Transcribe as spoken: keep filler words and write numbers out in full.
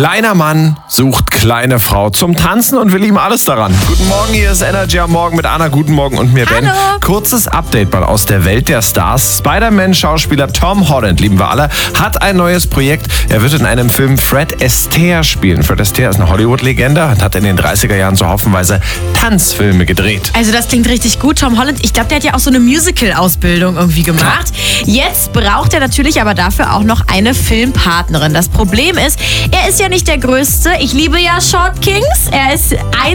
Kleiner Mann sucht kleine Frau zum Tanzen und wir lieben alles daran. Guten Morgen, hier ist Energy am Morgen mit Anna. Guten Morgen und mir, Ben. Hallo. Kurzes Update mal aus der Welt der Stars. Spider-Man-Schauspieler Tom Holland, lieben wir alle, hat ein neues Projekt. Er wird in einem Film Fred Astaire spielen. Fred Astaire ist eine Hollywood-Legende und hat in den dreißiger Jahren so haufenweise Tanzfilme gedreht. Also das klingt richtig gut. Tom Holland, ich glaube, der hat ja auch so eine Musical-Ausbildung irgendwie gemacht. Jetzt braucht er natürlich aber dafür auch noch eine Filmpartnerin. Das Problem ist, er ist ja nicht der Größte. Ich liebe ja Short Kings. Er ist ein